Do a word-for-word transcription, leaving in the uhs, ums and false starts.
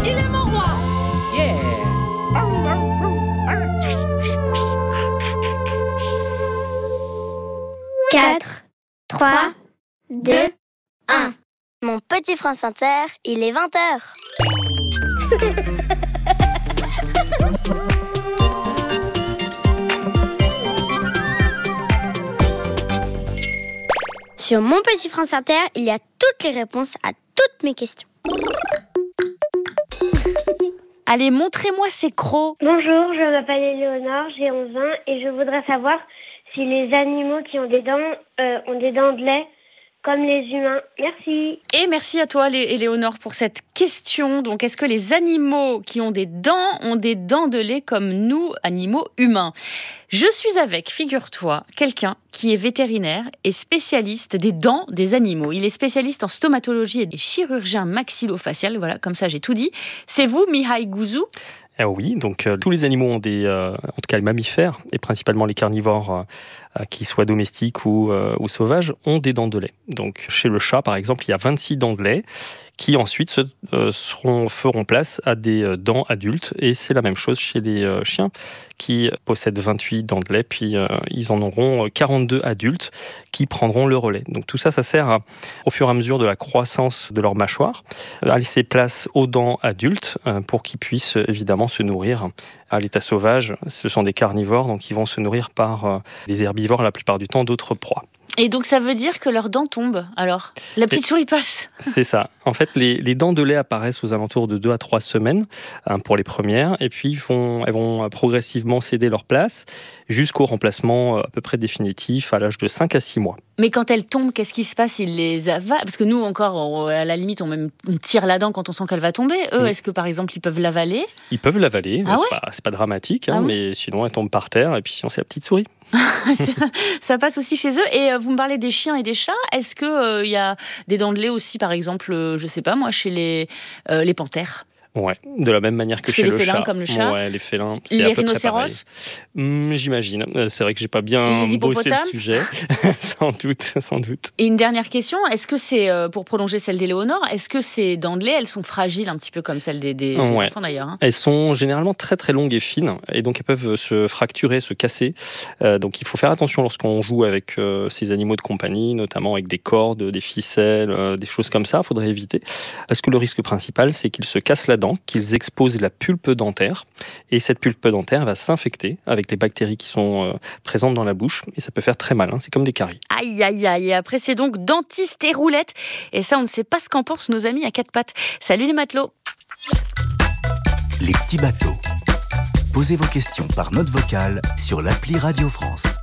il est mon roi. Yeah. quatre, trois, deux, un. Mon petit France Inter, il est vingt heures. Sur mon petit France Inter, il y a toutes les réponses à toutes mes questions. Allez, montrez-moi ces crocs. Bonjour, je m'appelle Éléonore, j'ai onze ans et je voudrais savoir si les animaux qui ont des dents euh, ont des dents de lait comme les humains. Merci. Et merci à toi, Lé- Éléonore, pour cette question. Donc, est-ce que les animaux qui ont des dents ont des dents de lait comme nous, animaux humains ? Je suis avec, figure-toi, quelqu'un qui est vétérinaire et spécialiste des dents des animaux. Il est spécialiste en stomatologie et chirurgien maxillofacial. Voilà, comme ça, j'ai tout dit. C'est vous, Mihai Gouzou ? Ah oui, donc euh, tous les animaux ont des, euh, en tout cas les mammifères, et principalement les carnivores, euh, euh, qu'ils soient domestiques ou, euh, ou sauvages, ont des dents de lait. Donc chez le chat, par exemple, il y a vingt-six dents de lait qui ensuite se, euh, seront, feront place à des euh, dents adultes. Et c'est la même chose chez les euh, chiens qui possèdent vingt-huit dents de lait, puis euh, ils en auront quarante-deux adultes qui prendront le relais. Donc tout ça, ça sert à, au fur et à mesure de la croissance de leur mâchoire, à laisser place aux dents adultes euh, pour qu'ils puissent évidemment se nourrir. À l'état sauvage, ce sont des carnivores, donc ils vont se nourrir par euh, des herbivores, la plupart du temps d'autres proies. Et donc, ça veut dire que leurs dents tombent, alors ? La petite souris passe. C'est ça. En fait, les, les dents de lait apparaissent aux alentours de deux à trois semaines hein, pour les premières, et puis ils vont, elles vont progressivement céder leur place jusqu'au remplacement à peu près définitif à l'âge de cinq à six mois. Mais quand elles tombent, qu'est-ce qui se passe ? Ils les avalent ? Parce que nous, encore, on- à la limite, on, même, on tire la dent quand on sent qu'elle va tomber. Eux, Mm. est-ce que, par exemple, ils peuvent l'avaler ? Ils peuvent l'avaler, Ah c'est, ouais pas, c'est pas dramatique, hein, Ah ouais mais sinon elles tombent par terre, et puis sinon c'est la petite souris. ça, ça passe aussi chez eux. Et euh, vous me parlez des chiens et des chats. Est-ce qu'il euh, y a des dents de lait aussi, par exemple, euh, je sais pas moi, chez les, euh, les panthères ? Ouais, de la même manière que Chez chez les le félins chat. comme le chat. Ouais, les félins, c'est Les à peu près rhinocéros pareil. Hum, j'imagine. Euh, C'est vrai que j'ai pas Et bien les bossé le hippopotames sujet. sans doute, sans doute. Et une dernière question, est-ce que c'est, euh, pour prolonger celle d'Éléonore, est-ce que ces dents de lait, elles sont fragiles un petit peu comme celles des, des, des Ouais. enfants d'ailleurs hein ? Elles sont généralement très très longues et fines, et donc elles peuvent se fracturer, se casser. Euh, donc il faut faire attention lorsqu'on joue avec euh, ces animaux de compagnie, notamment avec des cordes, des ficelles, euh, des choses comme ça. Il faudrait éviter, parce que le risque principal, c'est qu'ils se cassent la dent, qu'ils exposent la pulpe dentaire, et cette pulpe dentaire va s'infecter avec les bactéries qui sont euh, présentes dans la bouche, et ça peut faire très mal, hein. C'est comme des caries. Aïe, aïe, aïe. Et après, c'est donc dentiste et roulette. Et ça, on ne sait pas ce qu'en pensent nos amis à quatre pattes. Salut les matelots. Les petits bateaux. Posez vos questions par note vocale sur l'appli Radio France.